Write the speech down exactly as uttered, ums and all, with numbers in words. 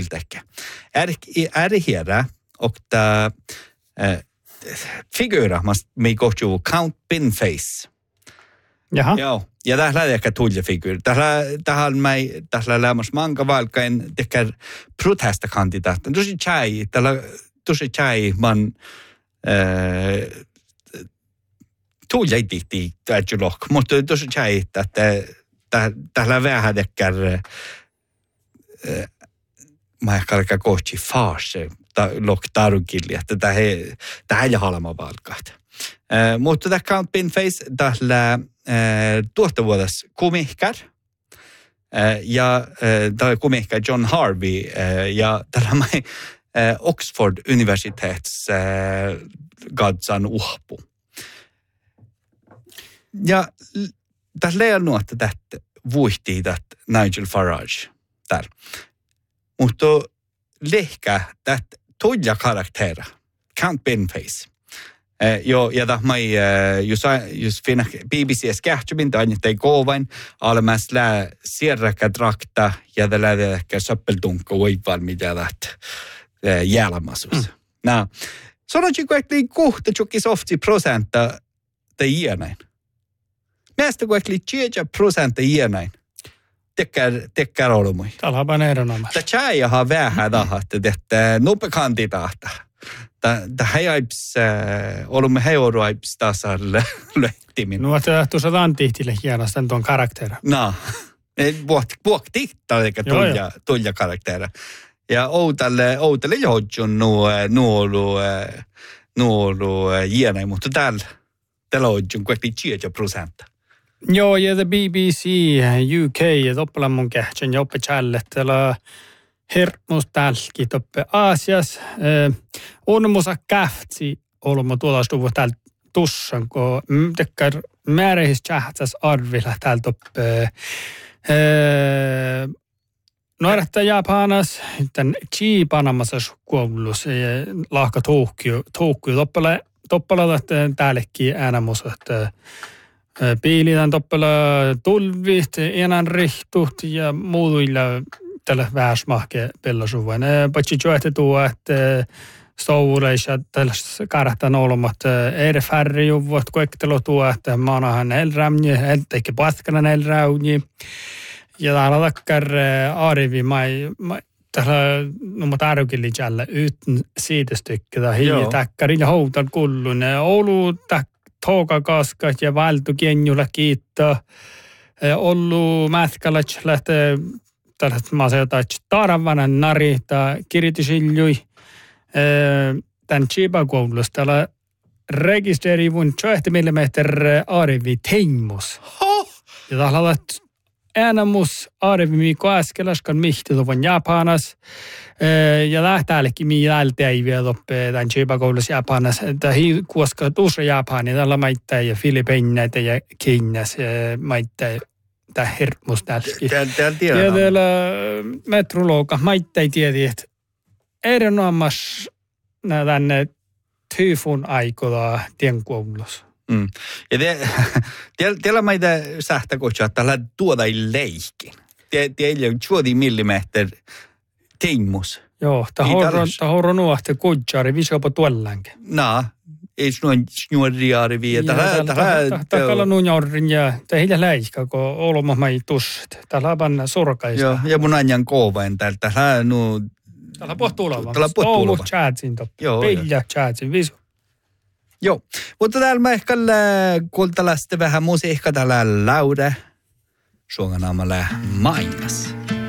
Är, är det här och det äh, figurer man mig går ju Count Binface. Jaha. Joo, ja tässä on ehkä tuljafiguuri. Tässä on mig, tässä on lämmäs manga valkain tekee protestakandidaat. Tosi chai, tällä tosi chai man äh, tuljaitti täjulok, mutta tosi chai, että tällä vähän tekee mä ehkä alkaa kohti faase, lok tarukilja, että tämä ei halma valkaat. Uh, mutta tämä Count Binface tällä uh, tuottavuudessa kumihkar uh, ja uh, tämä kumihkar John Harvey uh, ja tällä mai uh, Oxford Universitets uh, gadsan uhpu. Ja tässä ei ole nuotta tätä vuihtii tätä Nigel Farage täällä. Mutta lehkä tätä toja karaktera Count Binface. Uh, jo, ja tämä mai, uh, jos, jos finna B B C kähtyminen, tai ei kovain, olemas lää sierräkä trakta, ja tämä lää ehkä söppeltunkka uival, mitä tätä uh, jälmasus. Mm. Nää, sanoisin, että kohta tjokki softi prosenta tai iänäin. Mielestä kun ehti tjeja prosenta iänäin. Tekkär, tekkär olumui. Täällä on vain eronomassa. Tämä tjäjähän vähän tahat, että nope kandidaata. Det här är ju olemme heoroips taas lehtimin. No että tuossa tantihtille hienosti tuon karakteri. No. Vuok vuok tihta eikä tulla tulla karakteri. Ja outalle outalle johon nuo nuolu nuolu jienai mutta tällä tällä on jo kuitenkin tjeja prosenta. Joo, ja the B B C U K ja toppala mun kähtsän joppe challet tällä hermos tälki toppe Aasias. On musa kähtsi olemme tuollastuvu täällä tussan, kun tekkär määrähis tjähtsäs arvilla täällä toppe. Noirahtaa Japanas, tämän Chiipanamassa koulussa lahka toukkiu, toukkiu toppala, toppala täällekin äänämusa, että piilitän toppala tulvit, enän rihtut ja muuilla tällä värsmahke pellasuvan. Patsi joehti tuo, että stouleissa tällaisessa kartan olemat eri färjuvot, koektelo tuo, että maanahan elrämni, eikä paskanan elräuni. Ja täällä takkar Arivi, mai, täällä numma tarukilli jälle yhden siitä stykkeä, hiili takkar, ja houtan kullun. Oulu tookakaskat ja valtu kenjulla kiittää. Ollu mätkäläts lähtee tällaiset maaseutaat taravanan narihtaa kirjoitusiljui. Tämän Chiba-koulussa täällä rekisterivun tjoehti millimeter Arivi teimmus. Ja täällä on äänemus Arivi miiko äskeläskan mihti tuvan Japanas. Ja lähtäälekin mi jälteiviä toppe tämän Chiba-koulussa Japanas. Tämä hi kuoska tuossa Japania, täällä maittaa ja Filippiineitä ja Kiinas maittaa. Tämä hermos täälläkin. Täällä tiedän. Ja täällä metrologa maittaa tiedä, että erinomas tänne tyfun aikoilla tienkoulussa. Mm. Ja teillä maita sähtäkohtsia, että tällä tuoda ei leikin. Teillä on tjuodi millimeter teimmus. Joo, tämä horro nuohti kudjari, visiopa tuollankin. No, ei sinun snuoriari vielä. Takalla nuorrin ja teillä läiskä, kun olemme mai tussit. Täällä on panna surkaista. Joo, ja mun anjan kovain täältä. Täällä on nu... Täällä pohtuu olevan. Täällä pohtuu olevan. Oulu chatsin toppi. Joo. Pillä chatsin, visu. Joo, mutta täällä mä ehkä kuultalasti vähän musiikka täällä laude. Suongan aamalla mainas.